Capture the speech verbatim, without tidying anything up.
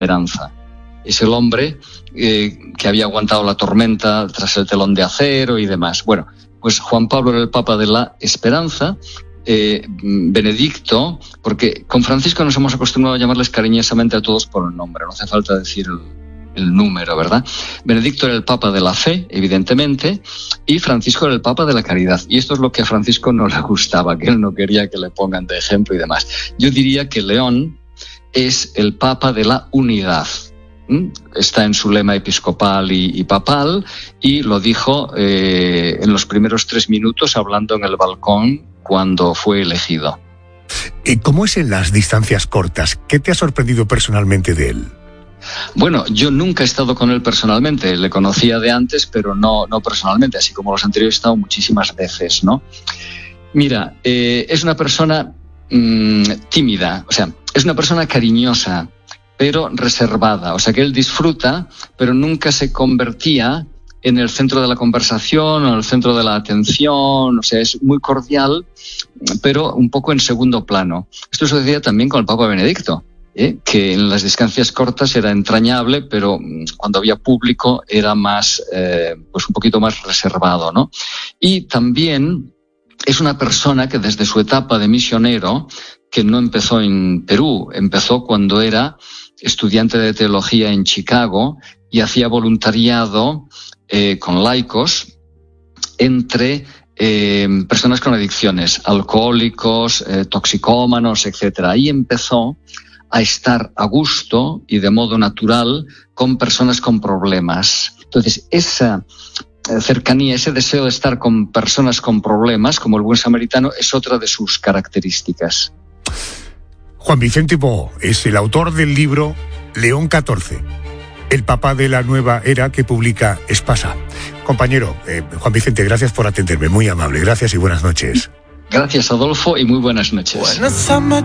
esperanza. Es el hombre eh, que había aguantado la tormenta tras el telón de acero y demás. Bueno, pues Juan Pablo era el Papa de la Esperanza. Eh, Benedicto, porque con Francisco nos hemos acostumbrado a llamarles cariñosamente a todos por el nombre, no hace falta decir el, el número, ¿verdad? Benedicto era el Papa de la Fe, evidentemente, y Francisco era el Papa de la Caridad. Y esto es lo que a Francisco no le gustaba, que él no quería que le pongan de ejemplo y demás. Yo diría que León es el Papa de la Unidad. Está en su lema episcopal y, y papal, y lo dijo eh, en los primeros tres minutos hablando en el balcón cuando fue elegido. ¿Cómo es en las distancias cortas? ¿Qué te ha sorprendido personalmente de él? Bueno, yo nunca he estado con él personalmente, le conocía de antes, pero no, no personalmente, así como los anteriores he estado muchísimas veces, ¿no? Mira, eh, es una persona mmm, tímida, o sea, es una persona cariñosa, pero reservada, o sea que él disfruta, pero nunca se convertía en el centro de la conversación o en el centro de la atención, o sea, es muy cordial, pero un poco en segundo plano. Esto sucedía también con el Papa Benedicto, ¿eh? Que en las distancias cortas era entrañable, pero cuando había público era más, eh, pues un poquito más reservado, ¿no? Y también es una persona que desde su etapa de misionero, que no empezó en Perú, empezó cuando era estudiante de teología en Chicago y hacía voluntariado eh, con laicos entre eh, personas con adicciones, alcohólicos, eh, toxicómanos, etcétera. Ahí empezó a estar a gusto y de modo natural con personas con problemas. Entonces, esa cercanía, ese deseo de estar con personas con problemas, como el buen samaritano, es otra de sus características. Juan Vicente Bou es el autor del libro León catorce, el Papa de la Nueva Era, que publica Espasa. Compañero, eh, Juan Vicente, gracias por atenderme, muy amable, gracias y buenas noches. Gracias, Adolfo, y muy buenas noches.